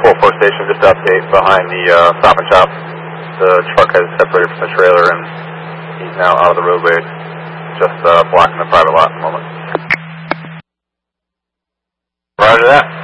4-4 station, just update behind the Stop and Shop. The truck has separated from the trailer and he's now out of the roadway, just blocking the private lot at the moment. Roger that.